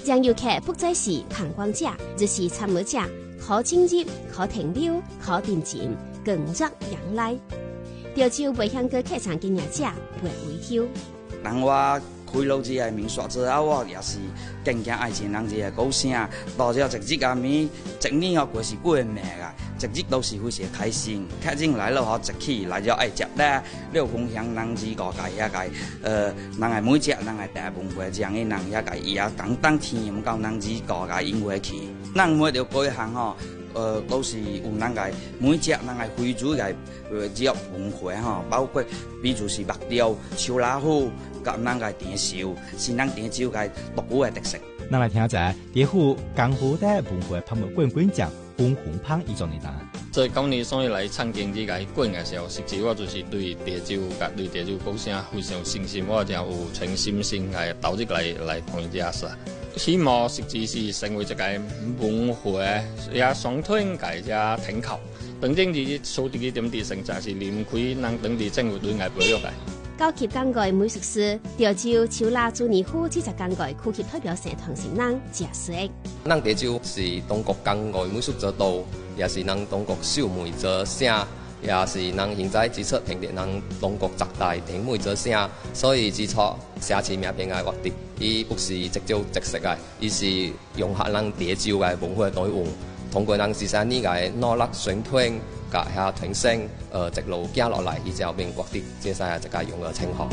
让游客不再是旁观者，而是参与者，可进入、可停留、可定情，更入人内。潮州袂向过客场经营者袂微挑。 人我开路这个民宿之后，我也是更加爱情人这个高兴，到这一日啊咪，一年哦过是过命啊，一日都是非常开心。客人来了吼，一起来就爱接待，了分享人之个遐个人个每只人个大文化，这样的人遐个伊也讲当体验到人之个个因为去，人每条过行吼。都是有人个每只人个非洲个只要文化吼，包括比如是木雕、手拉虎，甲人个电绣，是咱潮州个独有个特色。 咱来听一下地府江湖的文化拍卖冠奖红红胖一种的答案。 在今年所以来参加这个馆的时候，实际我就是对潮州甲对潮州高声非常信心，我真有全心心来投入来参加噻。希望实际是成为一个文化也双腿个只停靠，等等是所得的点滴成才是离唔开咱当地政府对外培育的。 高级港外美术师，潮州手拉朱尼夫这只港外区级代表社团成员谢思益。 咱潮州是中国港外美术之都，也是咱中国秀美之省。也是咱现在指出评定咱中国十大甜美之省，所以指出社区名片的活动，伊不是直接直食的，伊是融合咱潮州的文化内容，通过咱13年的努力宣传、甲遐传承，一路行落来，伊才变获得这些一个荣誉称号。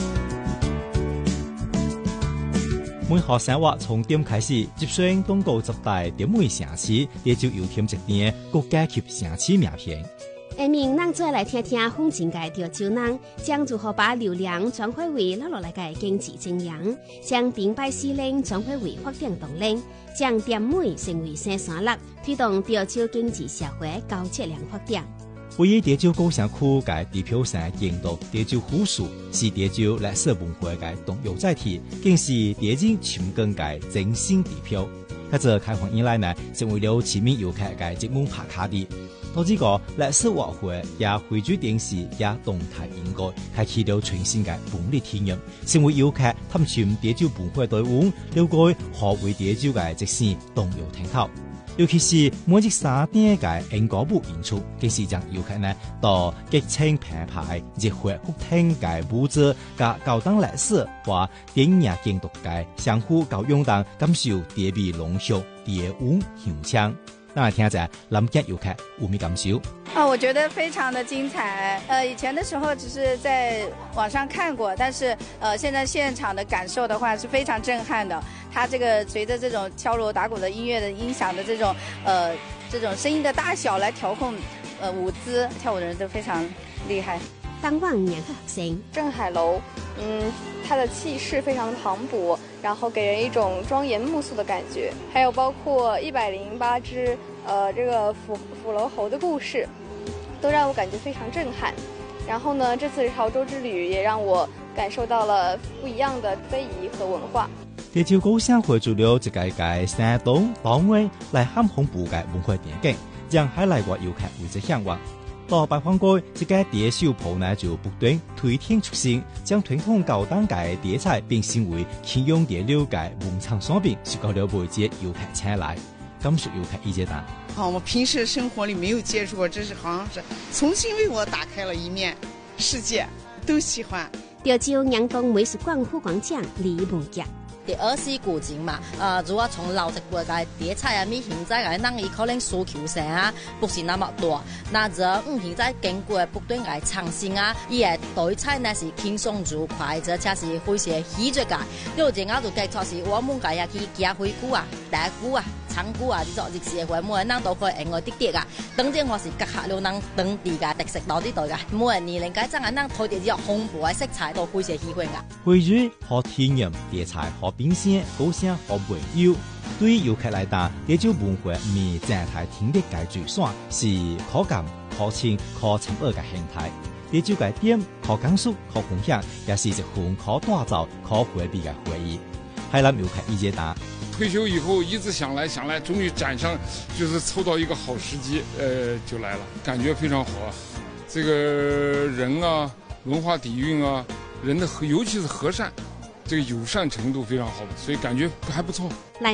每号生活从点开始，接选中国十大甜美城市，也就有添一点国家级城市名片。 下面，咱再来听听风景界潮州人将如何把流量转化为留落来的经济增长，将顶摆司令转化为发展动力，将甜美成为生产力，推动潮州经济社会高质量发展。 位于潮州高城区的地票上建筑潮州府署，是潮州历史文化的重要载体，更是潮州深耕的真心地票。它自开放以来呢，成为了市民游客的热门打卡地。多几个历史活会也汇聚电视也动态应该开启了全新的文历体验，成为游客探寻潮州文化队伍，了解何为潮州的即时动摇听头。尤其是每日3点的演歌舞演出，更是让游客呢到激情澎湃、热血沸腾的舞者，甲高档历史或电影建筑界相互交融当，感受地味浓缩、地舞香腔。那来听一下南京游客有咩感受？ 我觉得非常的精彩。以前的时候只是在网上看过，但是现在现场的感受的话是非常震撼的。它这个随着这种敲锣打鼓的音乐的音响的这种声音的大小来调控舞姿，跳舞的人都非常厉害。 当旺年学生镇海楼，它的气势非常磅礴，然后给人一种庄严穆肃的感觉。还有包括108只这个斧楼猴的故事，都让我感觉非常震撼。然后呢，这次潮州之旅也让我感受到了不一样的非遗和文化。 潮州高城汇聚了一个山东、岛外来很丰富的文化典景，让海内外游客为之向往。到拜访过这个蝶秀铺呢，就不断推天出新，将传统高档的碟菜变成为轻用碟了的文创商品，受到了外界游客青睐。感受游客意见大。 我平时生活里没有接触过，这是好像是重新为我打开了一面世界，都喜欢。 潮州阳光美术馆副馆长李文杰。 第24古景嘛，如果从老一辈嘅碟菜啊，现在嘅人伊可能需求性啊，不是那么多。那这现在经过不断嘅创新啊，伊嘅对菜呢是轻松愉快，这且是非常喜悦嘅。有前我就计错是我们家去夹花菇啊、大菇啊、长菇啊，这种日式嘅花，每人都可以用我滴滴噶。当然我是结合了咱当地嘅特色到呢度噶，每年龄介真係咱推啲有豐富嘅色彩都非常喜歡噶。 回去可體驗碟菜可冰鮮、高聲可袂有。對於遊客來講，潮州文化唔係淨係聽的嘅聚散，是可感、可親、可參與嘅形態。潮州嘅點可講述、可分享，也是一份可打造、可回避嘅回憶。海南遊客意見大。 退休以後一直想來，終於趕上，就是湊到一個好時機，就來了，感覺非常好啊。這個人啊，文化底蘊啊，人的尤其是和善，這個友善程度非常好，所以感覺還不錯。